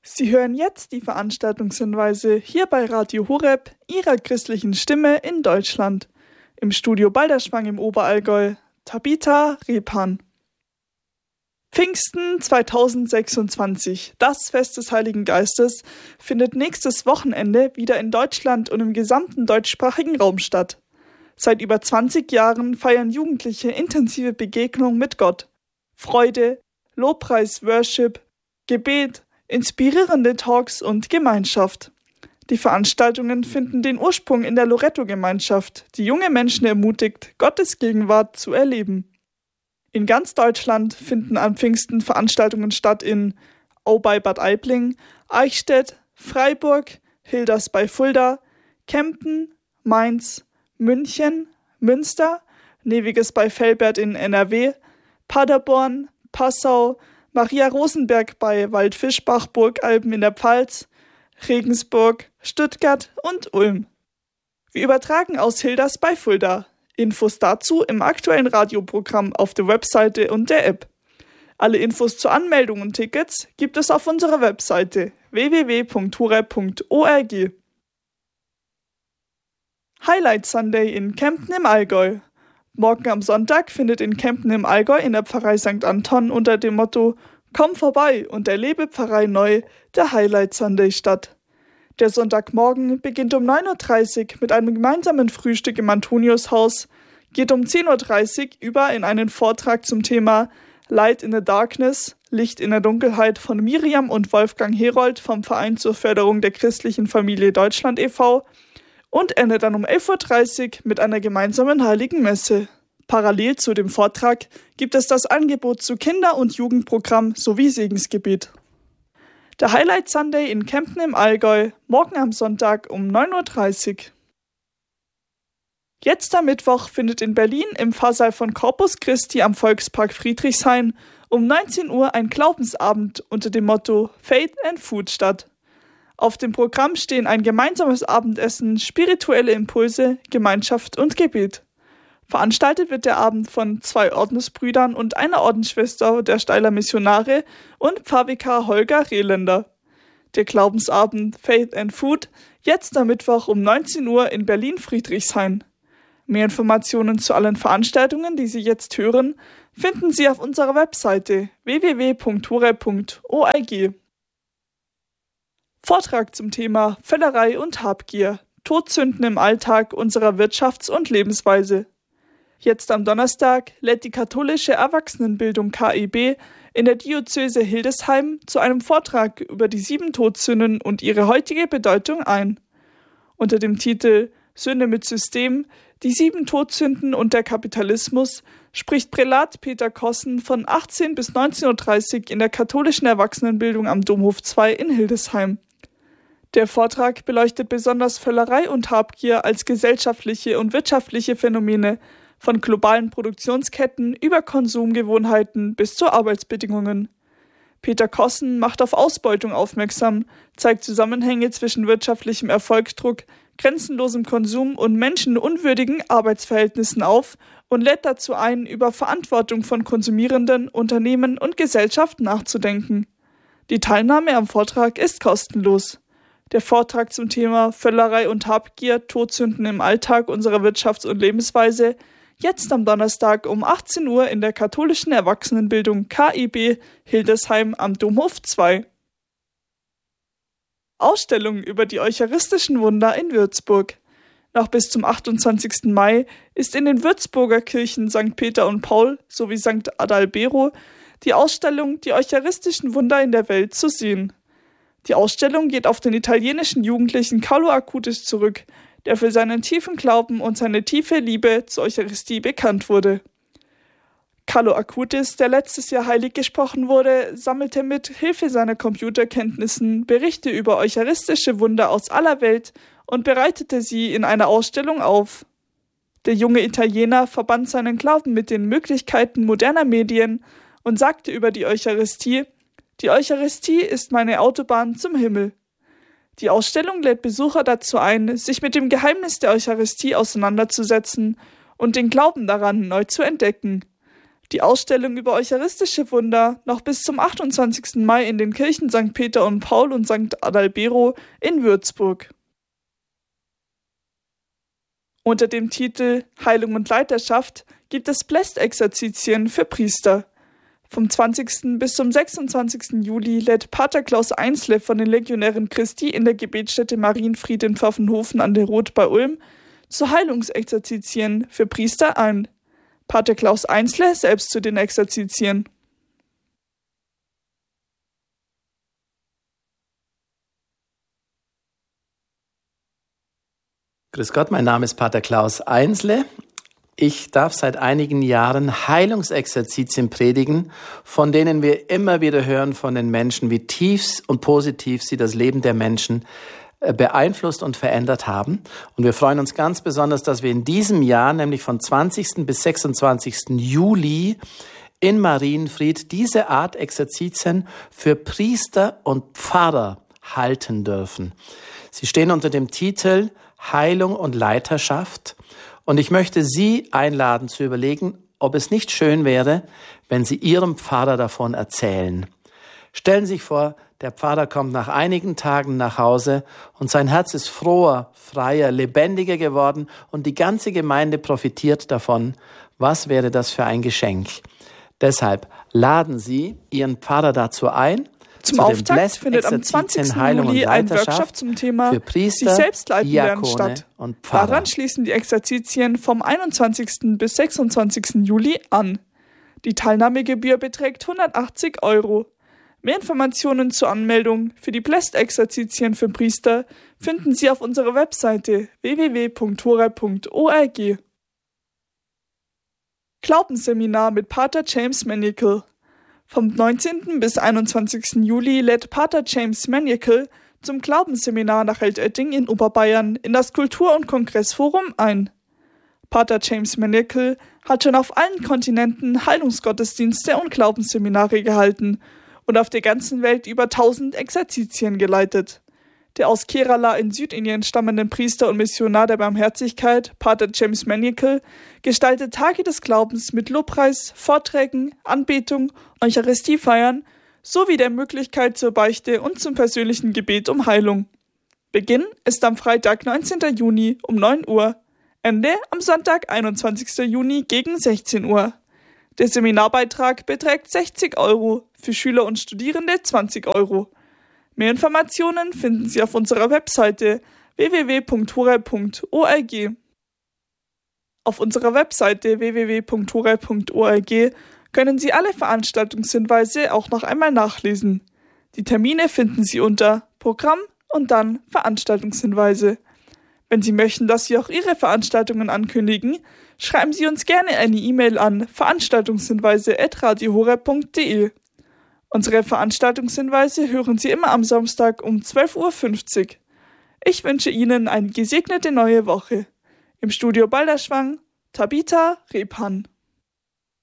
Sie hören jetzt die Veranstaltungshinweise hier bei Radio Horeb, Ihrer christlichen Stimme in Deutschland. Im Studio Balderschwang im Oberallgäu, Tabitha Repan. Pfingsten 2026, das Fest des Heiligen Geistes, findet nächstes Wochenende wieder in Deutschland und im gesamten deutschsprachigen Raum statt. Seit über 20 Jahren feiern Jugendliche intensive Begegnung mit Gott. Freude, Lobpreis, Worship, Gebet, inspirierende Talks und Gemeinschaft. Die Veranstaltungen finden den Ursprung in der Loretto-Gemeinschaft, die junge Menschen ermutigt, Gottes Gegenwart zu erleben. In ganz Deutschland finden an Pfingsten Veranstaltungen statt in Au bei Bad Aibling, Eichstätt, Freiburg, Hilders bei Fulda, Kempten, Mainz, München, Münster, Neviges bei Velbert in NRW, Paderborn, Passau, Maria Rosenberg bei Waldfischbach Burgalben in der Pfalz, Regensburg, Stuttgart und Ulm. Wir übertragen aus Hilders bei Fulda. Infos dazu im aktuellen Radioprogramm auf der Webseite und der App. Alle Infos zur Anmeldung und Tickets gibt es auf unserer Webseite www.horeb.org. Highlight Sunday in Kempten im Allgäu. Morgen am Sonntag findet in Kempten im Allgäu in der Pfarrei St. Anton unter dem Motto „Komm vorbei und erlebe Pfarrei neu" der Highlight Sunday statt. Der Sonntagmorgen beginnt um 9:30 Uhr mit einem gemeinsamen Frühstück im Antoniushaus, geht um 10:30 Uhr über in einen Vortrag zum Thema Light in the Darkness, Licht in der Dunkelheit von Miriam und Wolfgang Herold vom Verein zur Förderung der christlichen Familie Deutschland e.V. und endet dann um 11:30 Uhr mit einer gemeinsamen Heiligen Messe. Parallel zu dem Vortrag gibt es das Angebot zu Kinder- und Jugendprogramm sowie Segensgebet. Der Highlight Sunday in Kempten im Allgäu, morgen am Sonntag um 9:30 Uhr. Jetzt am Mittwoch findet in Berlin im Pfarrsaal von Corpus Christi am Volkspark Friedrichshain um 19 Uhr ein Glaubensabend unter dem Motto Faith and Food statt. Auf dem Programm stehen ein gemeinsames Abendessen, spirituelle Impulse, Gemeinschaft und Gebet. Veranstaltet wird der Abend von 2 Ordensbrüdern und einer Ordensschwester der Steiler Missionare und Pfarrvikar Holger Rehländer. Der Glaubensabend Faith and Food, jetzt am Mittwoch um 19 Uhr in Berlin-Friedrichshain. Mehr Informationen zu allen Veranstaltungen, die Sie jetzt hören, finden Sie auf unserer Webseite www.horeb.org. Vortrag zum Thema Völlerei und Habgier, Todsünden im Alltag unserer Wirtschafts- und Lebensweise. Jetzt am Donnerstag lädt die katholische Erwachsenenbildung KEB in der Diözese Hildesheim zu einem Vortrag über die 7 Todsünden und ihre heutige Bedeutung ein. Unter dem Titel Sünde mit System, die 7 Todsünden und der Kapitalismus spricht Prälat Peter Kossen von 18 bis 19:30 Uhr in der katholischen Erwachsenenbildung am Domhof 2 in Hildesheim. Der Vortrag beleuchtet besonders Völlerei und Habgier als gesellschaftliche und wirtschaftliche Phänomene, von globalen Produktionsketten über Konsumgewohnheiten bis zu Arbeitsbedingungen. Peter Kossen macht auf Ausbeutung aufmerksam, zeigt Zusammenhänge zwischen wirtschaftlichem Erfolgsdruck, grenzenlosem Konsum und menschenunwürdigen Arbeitsverhältnissen auf und lädt dazu ein, über Verantwortung von Konsumierenden, Unternehmen und Gesellschaft nachzudenken. Die Teilnahme am Vortrag ist kostenlos. Der Vortrag zum Thema Völlerei und Habgier, Todsünden im Alltag unserer Wirtschafts- und Lebensweise, jetzt am Donnerstag um 18 Uhr in der katholischen Erwachsenenbildung KEB Hildesheim am Domhof 2. Ausstellung über die eucharistischen Wunder in Würzburg. Noch bis zum 28. Mai ist in den Würzburger Kirchen St. Peter und Paul sowie St. Adalbero die Ausstellung Die eucharistischen Wunder in der Welt zu sehen. Die Ausstellung geht auf den italienischen Jugendlichen Carlo Acutis zurück, der für seinen tiefen Glauben und seine tiefe Liebe zur Eucharistie bekannt wurde. Carlo Acutis, der letztes Jahr heilig gesprochen wurde, sammelte mit Hilfe seiner Computerkenntnissen Berichte über eucharistische Wunder aus aller Welt und bereitete sie in einer Ausstellung auf. Der junge Italiener verband seinen Glauben mit den Möglichkeiten moderner Medien und sagte über die Eucharistie: Die Eucharistie ist meine Autobahn zum Himmel. Die Ausstellung lädt Besucher dazu ein, sich mit dem Geheimnis der Eucharistie auseinanderzusetzen und den Glauben daran neu zu entdecken. Die Ausstellung über eucharistische Wunder noch bis zum 28. Mai in den Kirchen St. Peter und Paul und St. Adalbero in Würzburg. Unter dem Titel Heilung und Leiterschaft gibt es Blästexerzitien für Priester. Vom 20. bis zum 26. Juli lädt Pater Klaus Einsle von den Legionären Christi in der Gebetsstätte Marienfried in Pfaffenhofen an der Roth bei Ulm zu Heilungsexerzitien für Priester ein. Pater Klaus Einsle selbst zu den Exerzitien. Grüß Gott, mein Name ist Pater Klaus Einsle. Ich darf seit einigen Jahren Heilungsexerzitien predigen, von denen wir immer wieder hören von den Menschen, wie tief und positiv sie das Leben der Menschen beeinflusst und verändert haben. Und wir freuen uns ganz besonders, dass wir in diesem Jahr, nämlich von 20. bis 26. Juli in Marienfried, diese Art Exerzitien für Priester und Pfarrer halten dürfen. Sie stehen unter dem Titel Heilung und Leiterschaft. Und ich möchte Sie einladen zu überlegen, ob es nicht schön wäre, wenn Sie Ihrem Pfarrer davon erzählen. Stellen Sie sich vor, der Pfarrer kommt nach einigen Tagen nach Hause und sein Herz ist froher, freier, lebendiger geworden und die ganze Gemeinde profitiert davon. Was wäre das für ein Geschenk? Deshalb laden Sie Ihren Pfarrer dazu ein. Zum Auftakt findet am 20. Juli ein Workshop zum Thema für Priester, sich selbst leiten lernen statt. Und Pfarrer. Daran schließen die Exerzitien vom 21. bis 26. Juli an. Die Teilnahmegebühr beträgt 180 €. Mehr Informationen zur Anmeldung für die Blästexerzitien für Priester finden Sie auf unserer Webseite www.hora.org. Glaubensseminar mit Pater James Maniacal. Vom 19. bis 21. Juli lädt Pater James Maniacal zum Glaubensseminar nach Altötting in Oberbayern in das Kultur- und Kongressforum ein. Pater James Maniacal hat schon auf allen Kontinenten Heilungsgottesdienste und Glaubensseminare gehalten und auf der ganzen Welt über 1000 Exerzitien geleitet. Der aus Kerala in Südindien stammende Priester und Missionar der Barmherzigkeit, Pater James Maniacal, gestaltet Tage des Glaubens mit Lobpreis, Vorträgen, Anbetung, Eucharistiefeiern sowie der Möglichkeit zur Beichte und zum persönlichen Gebet um Heilung. Beginn ist am Freitag, 19. Juni um 9 Uhr, Ende am Sonntag, 21. Juni gegen 16 Uhr. Der Seminarbeitrag beträgt 60 €, für Schüler und Studierende 20 €. Mehr Informationen finden Sie auf unserer Webseite www.hora.org. Auf unserer Webseite www.hora.org können Sie alle Veranstaltungshinweise auch noch einmal nachlesen. Die Termine finden Sie unter Programm und dann Veranstaltungshinweise. Wenn Sie möchten, dass wir auch Ihre Veranstaltungen ankündigen, schreiben Sie uns gerne eine E-Mail an veranstaltungshinweise@radiohora.de. Unsere Veranstaltungshinweise hören Sie immer am Samstag um 12:50 Uhr. Ich wünsche Ihnen eine gesegnete neue Woche. Im Studio Balderschwang, Tabitha Rebhan.